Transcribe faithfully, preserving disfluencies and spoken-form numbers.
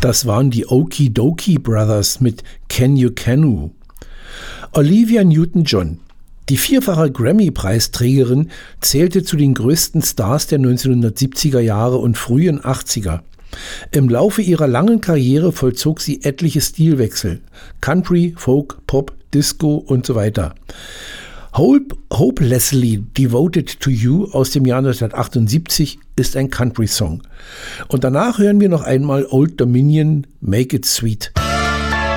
Das waren die Okie Dokie Brothers mit Can You Canoe. Olivia Newton-John, die vierfache Grammy-Preisträgerin, zählte zu den größten Stars der neunzehnhundertsiebziger Jahre und frühen achtziger. Im Laufe ihrer langen Karriere vollzog sie etliche Stilwechsel: Country, Folk, Pop, Disco und so weiter. Hope, Hopelessly Devoted to You aus dem Jahr neunzehnhundertachtundsiebzig ist ein Country-Song. Und danach hören wir noch einmal Old Dominion, Make It Sweet.